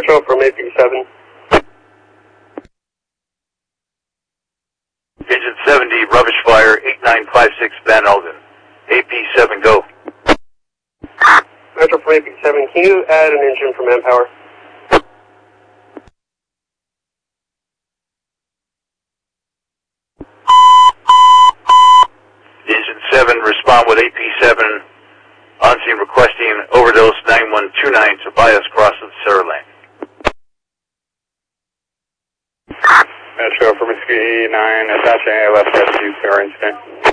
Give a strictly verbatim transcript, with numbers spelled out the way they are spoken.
Metro from A P seven. Engine seventy, rubbish fire, eight nine five six Van Elden. A P seven, go. Metro from A P seven, can you add an engine for manpower? Engine seven, respond with A P seven, on scene requesting overdose nine one two nine Tobias Crossing, Sarah Lane. Metro from Whiskey nine, attaching a left rescue, Sarah incident.